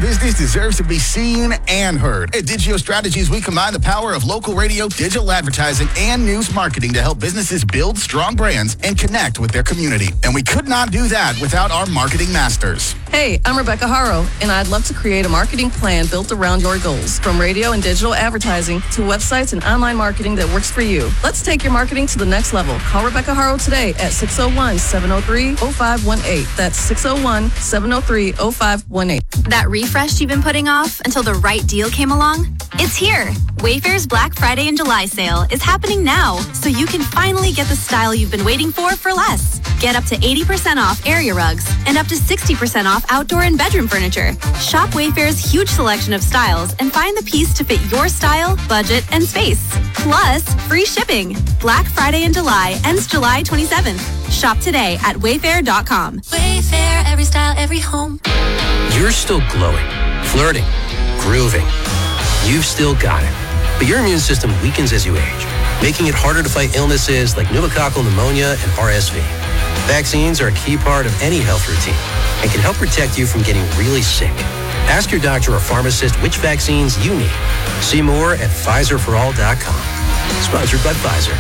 business deserves to be seen and heard. At Digio Strategies, we combine the power of local radio, digital advertising, and news marketing to help businesses build strong brands and connect with their community. And we could not do that without our marketing masters. Hey, I'm Rebecca Haro, and I'd love to create a marketing plan built around your goals, from radio and digital advertising to websites and online marketing that works for you. Let's take your marketing to the next level. Call Rebecca Haro today at 601-703-0518. That's 601-703-0518. That refresh you've been putting off until the right deal came along? It's here. Wayfair's Black Friday and July sale is happening now, so you can finally get the style you've been waiting for less. Get up to 80% off area rugs and up to 60% off outdoor and bedroom furniture. Shop Wayfair's huge selection of styles and find the piece to fit your style, budget, and space. Plus, free shipping. Black Friday in July ends July 27th. Shop today at wayfair.com. Wayfair, every style, every home. You're still glowing, flirting, grooving. You've still got it. But your immune system weakens as you age, making it harder to fight illnesses like pneumococcal pneumonia and RSV. Vaccines are a key part of any health routine and can help protect you from getting really sick. Ask your doctor or pharmacist which vaccines you need. See more at PfizerForAll.com. Sponsored by Pfizer.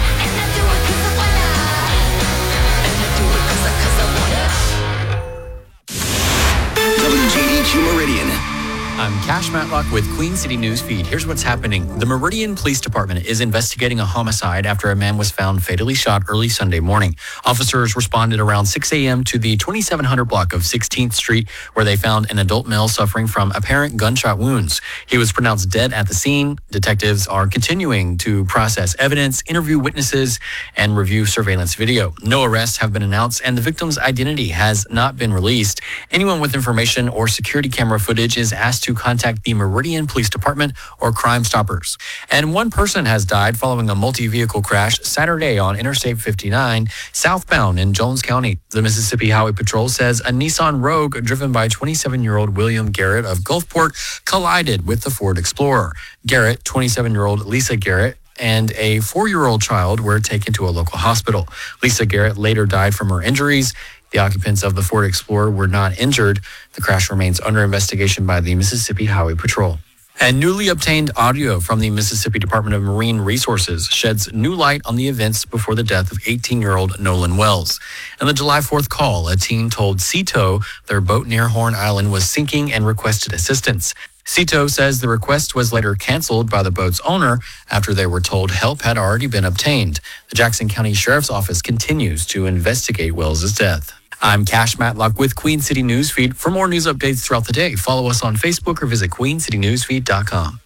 WGDQ Meridian. I'm Cash Matlock with Queen City News Feed. Here's what's happening. The Meridian Police Department is investigating a homicide after a man was found fatally shot early Sunday morning. Officers responded around 6 a.m. to the 2700 block of 16th Street, where they found an adult male suffering from apparent gunshot wounds. He was pronounced dead at the scene. Detectives are continuing to process evidence, interview witnesses, and review surveillance video. No arrests have been announced, and the victim's identity has not been released. Anyone with information or security camera footage is asked to contact the Meridian Police Department or Crime Stoppers. And one person has died following a multi-vehicle crash Saturday on Interstate 59 southbound in Jones County. The Mississippi Highway Patrol says a Nissan Rogue driven by 27-year-old William Garrett of Gulfport collided with the Ford Explorer. Garrett, 27-year-old Lisa Garrett, and a 4-year-old child were taken to a local hospital. Lisa Garrett later died from her injuries. The occupants of the Ford Explorer were not injured. The crash remains under investigation by the Mississippi Highway Patrol. And newly obtained audio from the Mississippi Department of Marine Resources sheds new light on the events before the death of 18-year-old Nolan Wells. In the July 4th call, a teen told Sea-Tow their boat near Horn Island was sinking and requested assistance. Sea-Tow says the request was later canceled by the boat's owner after they were told help had already been obtained. The Jackson County Sheriff's Office continues to investigate Wells' death. I'm Cash Matlock with Queen City News Feed. For more news updates throughout the day, follow us on Facebook or visit queencitynewsfeed.com.